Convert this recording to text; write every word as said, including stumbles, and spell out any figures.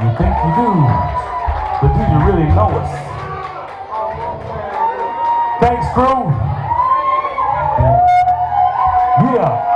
You think you do, but do you really know us? Thanks, crew. Yeah.